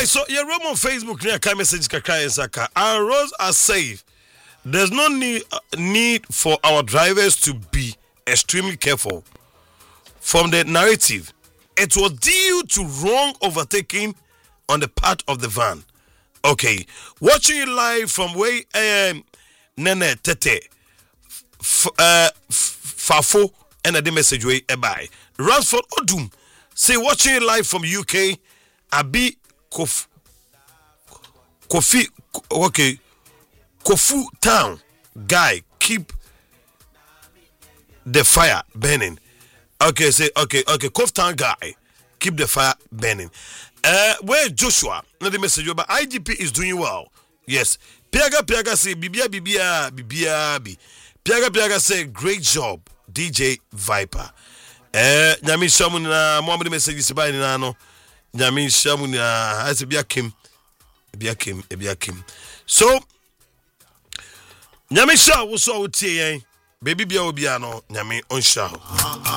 so your room on Facebook near ka message kakra insaka. Our roads are safe. There's no need for our drivers to be extremely careful. From the narrative, it was due to wrong overtaking on the part of the van. Okay, watching it live from way Nene Tete Fafo and the message way by Ransford Odum say watching it live from UK. Abi Kofi okay Kofu Town guy keep the fire burning. Okay, say okay. Kofu Town guy keep the fire burning. Where Joshua? Not the message, but IGP is doing well. Yes. Piaga say Bibia. Piaga say great job, DJ Viper. Nyami Shamuna Mohammed message is by Nano. Nyami Shamuna as a Biakim. So Nyami Sha was so tea, baby Biano, Nyami on Sha.